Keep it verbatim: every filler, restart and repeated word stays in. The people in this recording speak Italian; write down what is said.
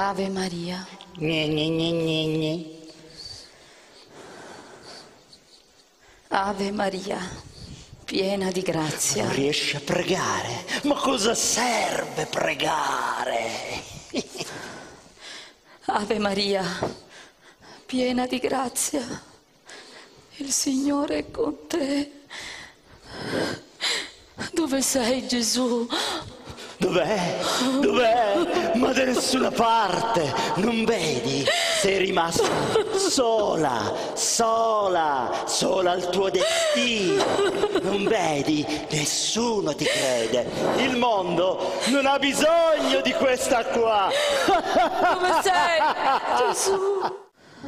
Ave Maria. Gne, gne, gne, gne, gne. Ave Maria, piena di grazia. Non riesci a pregare? Ma cosa serve pregare? Ave Maria, piena di grazia. Il Signore è con te. Dove sei, Gesù? Dov'è? Dov'è? Ma da nessuna parte. Non vedi? Sei rimasta sola, sola, sola al tuo destino. Non vedi? Nessuno ti crede. Il mondo non ha bisogno di questa qua. Dove sei, Gesù?